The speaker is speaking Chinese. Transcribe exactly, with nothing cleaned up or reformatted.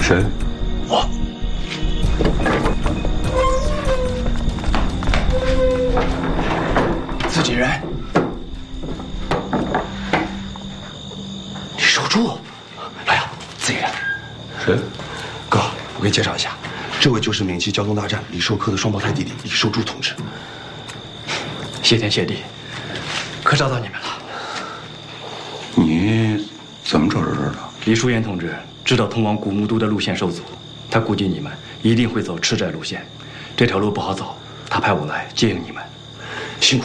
谁？ 我。自己人。李守柱，老杨，自己人。 谁？ 哥，我给你介绍一下，这位就是免骑交通大战李寿科的双胞胎弟弟李守柱同志。 谢天谢地，可找到你们了。 你怎么找着这儿的？ 李淑妍同志知道通往古墓都的路线受阻，他估计你们一定会走赤寨路线，这条路不好走，他派我来接应你们。